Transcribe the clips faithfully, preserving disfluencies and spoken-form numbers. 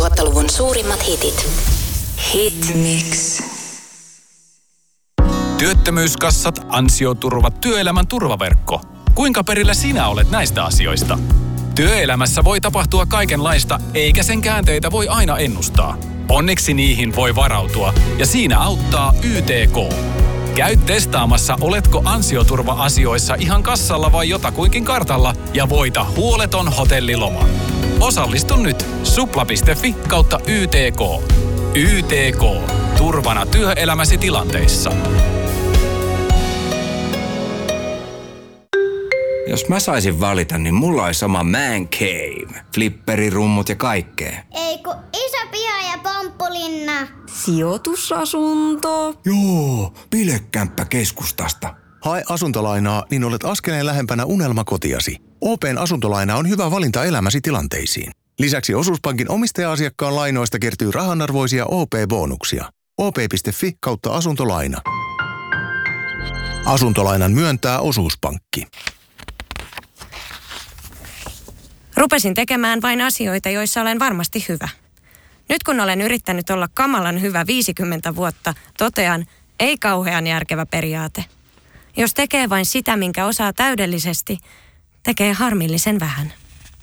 kaksituhattaluvun suurimmat hitit. Hitmix. Työttömyyskassat, ansioturvat, työelämän turvaverkko. Kuinka perillä sinä olet näistä asioista? Työelämässä voi tapahtua kaikenlaista, eikä sen käänteitä voi aina ennustaa. Onneksi niihin voi varautua, ja siinä auttaa Y T K. Käy testaamassa, oletko ansioturva-asioissa ihan kassalla vai jotakuinkin kartalla, ja voita huoleton hotelliloma. Osallistu nyt supla piste fi kautta Y T K. Y T K. Turvana työelämäsi tilanteissa. Jos mä saisin valita, niin mulla olisi oma man cave. Flipperi, rummut ja kaikkea. Ei kun iso piha ja pomppulinna. Sijoitusasunto. Joo, bilekämppä keskustasta. Hae asuntolainaa, niin olet askeleen lähempänä unelmakotiasi. O P:n asuntolaina on hyvä valinta elämäsi tilanteisiin. Lisäksi Osuuspankin omistaja-asiakkaan lainoista kertyy rahanarvoisia O P-bonuksia. O P piste fi kautta asuntolaina. Asuntolainan myöntää Osuuspankki. Rupesin tekemään vain asioita, joissa olen varmasti hyvä. Nyt kun olen yrittänyt olla kamalan hyvä viisikymmentä vuotta, totean, ei kauhean järkevä periaate. Jos tekee vain sitä, minkä osaa täydellisesti, tekee harmillisen vähän.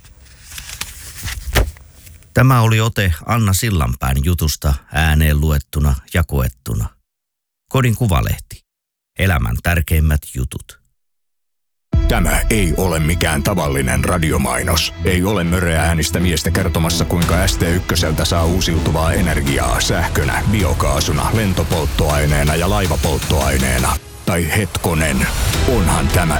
Tämä oli ote Anna Sillanpään jutusta ääneen luettuna ja koettuna. Kodin Kuvalehti. Elämän tärkeimmät jutut. Tämä ei ole mikään tavallinen radiomainos. Ei ole möreä äänistä miestä kertomassa, kuinka S T ykköseltä saa uusiutuvaa energiaa sähkönä, biokaasuna, lentopolttoaineena ja laivapolttoaineena. Tai hetkonen, onhan tämä